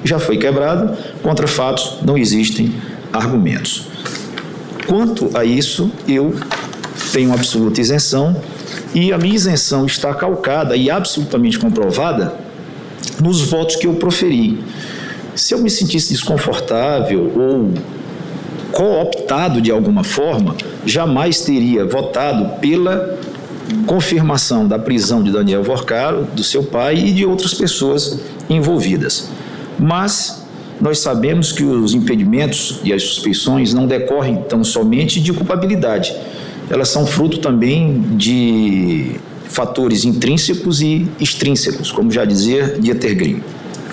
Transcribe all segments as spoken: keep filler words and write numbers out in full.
já foi quebrada, contra fatos não existem argumentos. Quanto a isso, eu tenho absoluta isenção e a minha isenção está calcada e absolutamente comprovada nos votos que eu proferi. Se eu me sentisse desconfortável ou cooptado de alguma forma, jamais teria votado pela confirmação da prisão de Daniel Vorcaro, do seu pai e de outras pessoas envolvidas. Mas nós sabemos que os impedimentos e as suspeições não decorrem tão somente de culpabilidade. Elas são fruto também de fatores intrínsecos e extrínsecos, como já dizia Dieter Grimm.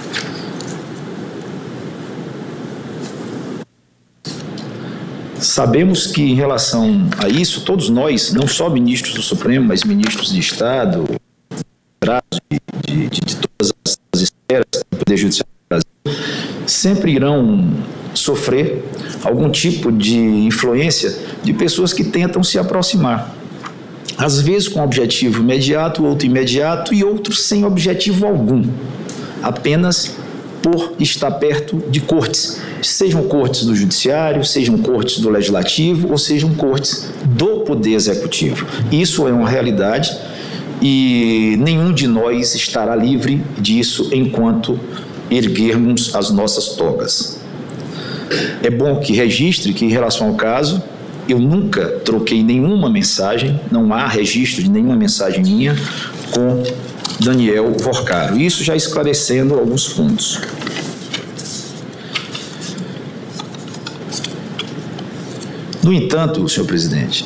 Sabemos que, em relação a isso, todos nós, não só ministros do Supremo, mas ministros de Estado, de, de, de todas as esferas do Poder Judiciário do Brasil, sempre irão sofrer algum tipo de influência de pessoas que tentam se aproximar. Às vezes com objetivo imediato, outro imediato e outros sem objetivo algum, apenas por estar perto de cortes, sejam cortes do judiciário, sejam cortes do legislativo ou sejam cortes do poder executivo. Isso é uma realidade e nenhum de nós estará livre disso enquanto erguermos as nossas togas. É bom que registre que, em relação ao caso, eu nunca troquei nenhuma mensagem, não há registro de nenhuma mensagem minha com Daniel Vorcaro. Isso já esclarecendo alguns pontos. No entanto, senhor presidente,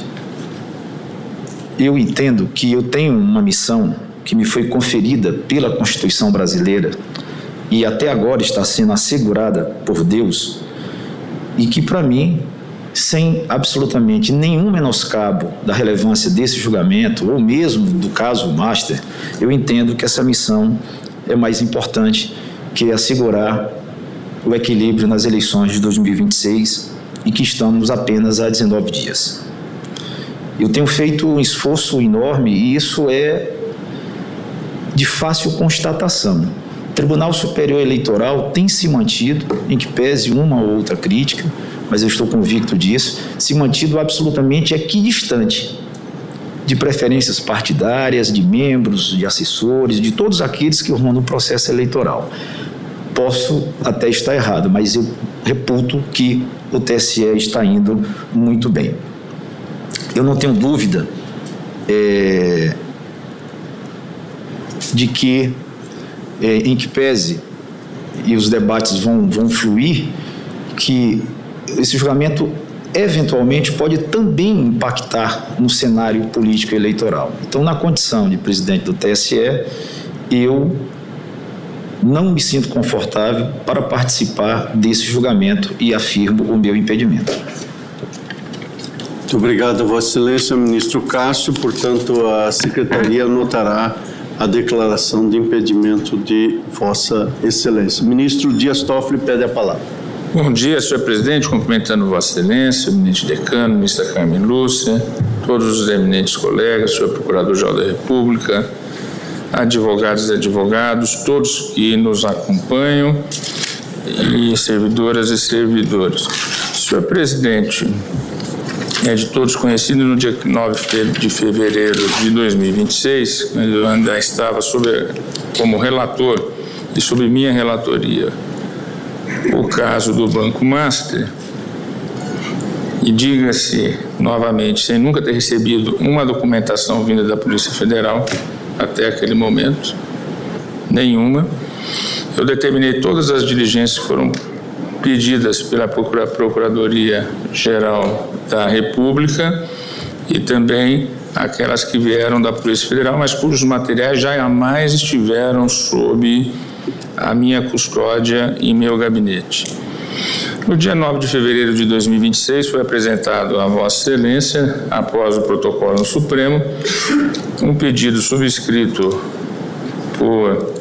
eu entendo que eu tenho uma missão que me foi conferida pela Constituição brasileira e até agora está sendo assegurada por Deus e que, para mim, sem absolutamente nenhum menoscabo da relevância desse julgamento, ou mesmo do caso Master, eu entendo que essa missão é mais importante que assegurar o equilíbrio nas eleições de dois mil e vinte e seis e que estamos apenas há dezenove dias. Eu tenho feito um esforço enorme e isso é de fácil constatação. O Tribunal Superior Eleitoral tem se mantido, em que pese uma ou outra crítica, mas eu estou convicto disso, se mantido absolutamente equidistante de preferências partidárias, de membros, de assessores, de todos aqueles que rondam o processo eleitoral. Posso até estar errado, mas eu reputo que o T S E está indo muito bem. Eu não tenho dúvida é, de que, é, em que pese, e os debates vão, vão fluir, que esse julgamento eventualmente pode também impactar no cenário político eleitoral. Então, na condição de presidente do T S E, eu não me sinto confortável para participar desse julgamento e afirmo o meu impedimento. Muito obrigado, Vossa Excelência, ministro Cássio. Portanto, a Secretaria anotará a declaração de impedimento de Vossa Excelência. Ministro Dias Toffoli pede a palavra. Bom dia, senhor presidente, cumprimentando Vossa Excelência, o ministro Decano, ministra Carmen Lúcia, todos os eminentes colegas, senhor Procurador-Geral da República, advogados e advogados, todos que nos acompanham, e servidoras e servidores. Senhor presidente, é de todos conhecido, no dia nove de fevereiro de dois mil e vinte e seis, quando eu ainda estava sob, como relator e sob minha relatoria, o caso do Banco Master, e diga-se novamente, sem nunca ter recebido uma documentação vinda da Polícia Federal, até aquele momento, nenhuma, eu determinei todas as diligências que foram pedidas pela Procuradoria-Geral da República e também aquelas que vieram da Polícia Federal, mas cujos materiais jamais estiveram sob a minha custódia em meu gabinete. No dia nove de fevereiro de dois mil e vinte e seis, foi apresentado a Vossa Excelência, após o protocolo no Supremo, um pedido subscrito por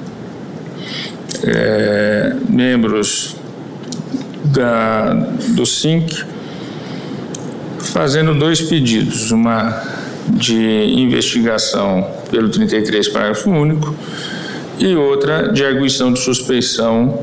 é, membros da, do S I N C, fazendo dois pedidos, uma de investigação pelo trinta e três, parágrafo único, e outra de arguição de suspeição